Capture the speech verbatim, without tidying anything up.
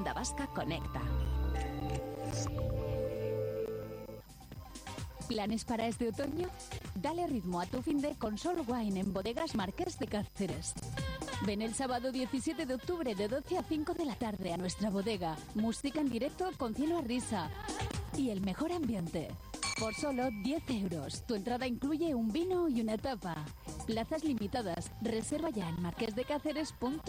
Onda Vasca conecta. ¿Planes para este otoño? Dale ritmo a tu finde con Sol Wine en Bodegas Marqués de Cáceres. Ven el sábado diecisiete de octubre de doce a cinco de la tarde a nuestra bodega. Música en directo con cielo a risa y el mejor ambiente. Por solo diez euros. Tu entrada incluye un vino y una tapa. Plazas limitadas. Reserva ya en marquesdecáceres punto